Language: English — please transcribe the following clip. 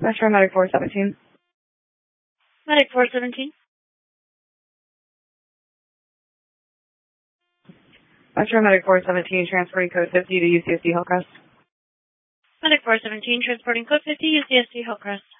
Metro Medic 417. Medic 417. Metro Medic 417, transporting code 50 to UCSD Hillcrest. Medic 417, transporting code 50, UCSD Hillcrest.